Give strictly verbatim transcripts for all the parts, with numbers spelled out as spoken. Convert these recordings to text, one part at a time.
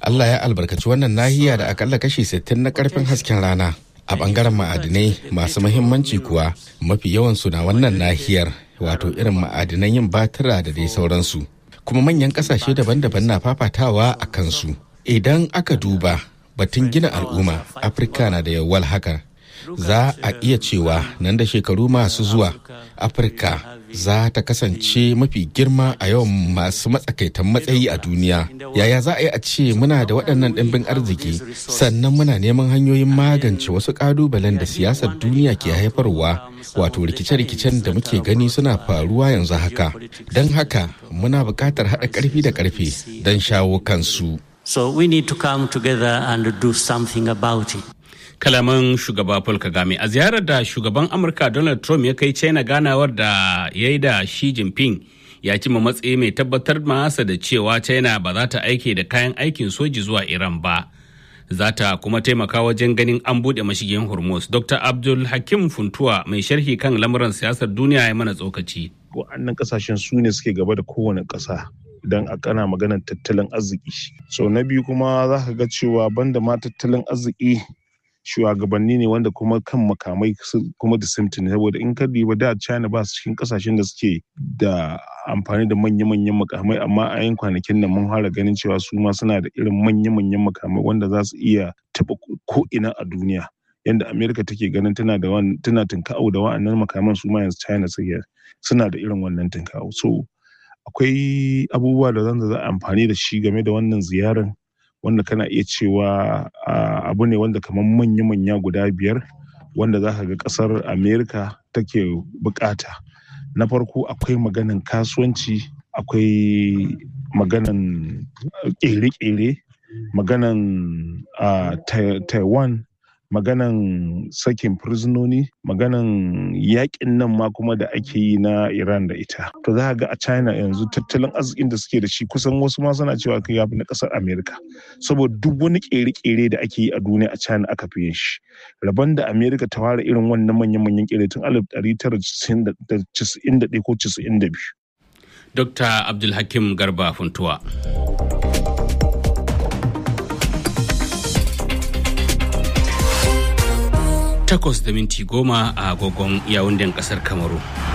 Allah ya albarkaci wannan nahiya da akalla kashi sittin na karfin hasken rana. A bangaren ma'adinai masu mahimmanci kuwa mafi yawansu na wannan nahiyar, wato irin ma'adinan yin batira da dai sauransu. Kuma manyan kasashe daban-daban na fafatawa a kansu. Idan aka duba batun gina al'umma, Afirka na da yawwal haka. Za a iya cewa nan da shekaru masu zuwa, Afirka za ta kasance mafi girma a yawan masu matsakaitan matsayi a duniya. Yaya za a yi a ce muna da waɗannan ɗimbin arziki sannan muna neman hanyoyin magance wasu ƙalubalen da siyasar duniya ke haifarwa, wato rikice-rikicen da muke gani suna faruwa yanzu haka. Don haka muna buƙatar haɗa ƙarfi da ƙarfe don shawo kansu. So we need to come together and do something about it. Kalaman shugaba Paul Kagame a ziyarar da shugaban Amurka Donald Trump ya kai China, ganawar da ya yi da Xi Jinping ya cima matsayi mai tabbatar masa da cewa China ba za ta aike da kayan aikin soji zuwa Iran ba. Za ta kuma taimaka wajen ganin an buɗe mashigin Hormuz. Doctor Abdul Hakim Funtuwa mai sharhi kan lamuran siyasar duniya ya mana tsokaci. Wa'annan kasashen su ne suke gaba da kowane ƙasa idan a kana maganar tattalin arziki. So na biyu kuma za ka ga cewa banda ma tattalin arziki, shugabanni ne wanda kuma kan makamai kuma da simtin, saboda in ka diba da China ba su cikin kasashen da suke da amfani da manya-manyan makamai, amma a yin kwanakin nan mun fara ganin cewa su ma suna da irin manya-manyan makamai wanda za su iya taɓa ko ina a duniya. Yanda Amerika take ganin tana da wannan tana tinka'u da wa'annan makaman, su ma yanzu China suna da irin wannan tinka'u. So akwai abubuwa da zan za amfani da shi game da wannan ziyarar, wanda kana iya cewa abu ne wanda kamar manya-manya guda biyar wanda za ka ga kasar Amerika take bukata. Na farko akwai maganan kasuwanci, akwai maganan kere-kere, maganan Taiwan, maganan sakin fursunoni, maganan yakin nan ma kuma da ake yi na Iran da ita. To za ga a China yanzu tattalin arzikin da suke da shi kusan wasu ma suna cewa kai yafi na kasar Amerika, saboda duk wani kere-kere da ake yi a duniya a China aka fi yin shi. Rabon da Amerika ta ware irin wannan manyan-manyan kere tun alif ɗari tara da casa'in da ɗaya ko casa'in da biyu. Doctor Abdulhakim Garba Funtuwa. Takwas da minti goma a agogon Yawunden kasar Kamaru.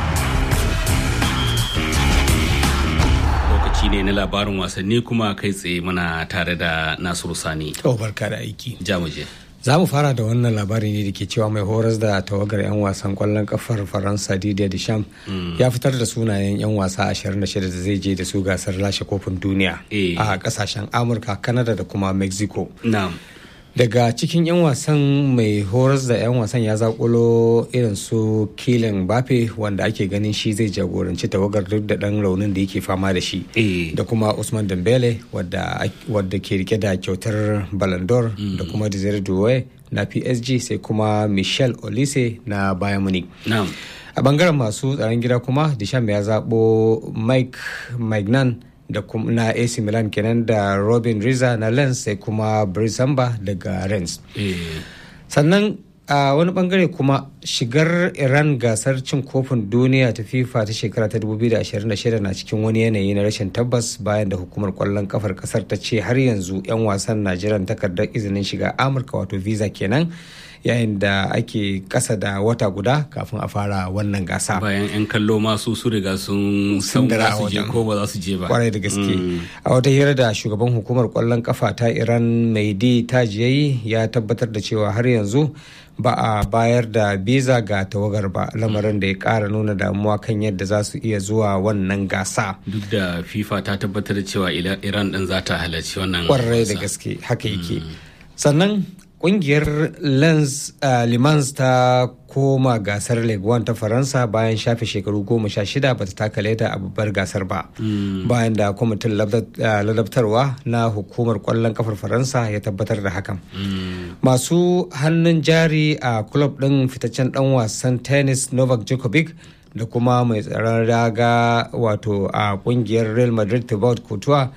Lokaci ne na labarin wasanni, kuma kai tsaye muna tare da Nasiru Sani. To barka da aiki. Jamuje. Za mu fara da wannan labari ne da ke cewa mai horas da tawagar 'yan wasan kwallon kafar Faransa Didier Deschamps mm. ya fitar da sunayen 'yan wasa ashirin da shida da zai je da su gasar lashe kofin duniya e. a kasashen Amurka, Canada da kuma Mexico. Na'am. Daga cikin 'yan wasan, mai horas da 'yan wasan ya zakulo irin su Kylian Mbappe, wanda ake ganin shi zai jagoranci tawagar duk da dan raunin da yake fama da shi, e. da kuma Usman Dembele wadda, wadda ke rike da kyautar Ballon d'Or, mm. da kuma Desire Doué na P S G, sai kuma Michel Olise na Bayern Munich. No. A bangaren masu tsaron gida kuma, Deschamps ya zabo Mike Maignan da kuma na A C Milan kenan, da Robin Riza na Lens, sai kuma Brice Samba daga Rennes. E. Sannan a wani bangare kuma, shigar Iran gasar cin kofin duniya ta FIFA ta shekara ta dubu biyu da ashirin da shida na cikin wani yanayi na rashin tabbas, bayan da hukumar kwallon kafar kasar ta ce har yanzu 'yan wasan na jiran takardar izinin shiga Amurka, wato visa kenan, yayin da ake kasa da wata guda kafin a fara wannan gasa. Bayan 'yan kallo masu su riga sun san za su je ko ba za su je ba. Kwarai da gaske. A wata hira da shugaban hukumar kwallon kafa ta Iran Mehdi Tajiyayi ya tabbatar da cewa har yanzu ba a bayar da biza ga tawagar ba, lamarin da ya kara nuna damuwa kan yadda za su iya zuwa wannan gasa. Duk da FIFA ta tabbatar da cewa Iran din za ta halarci wannan. Kwarai da gaske haka yake. Sannan kungiyar Lens uh, Limans ta koma gasar Ligue one ta Faransa bayan shafe shekaru goma sha shida bata taka leda a babbar gasar ba. Mm. Bayan da kwamitin ladabtarwa na hukumar kwallon kafar Faransa ya tabbatar da hakan. Mm. Masu hannun jari a club din fitaccen dan wasan tennis Novak Djokovic da kuma mai tsaron raga wato a kungiyar Real Madrid Thibaut Courtois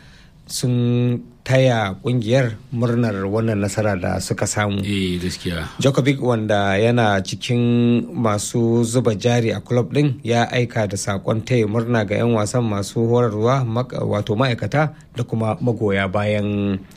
sun taya kungiyar murnar wannan nasara da suka samu. Eh gaskiya. Djokovic, wanda yana cikin masu zuba jari a club din, ya aika da sakon taya murna ga 'yan wasan, masu horarwa, wato ma'aikata da kuma magoya bayan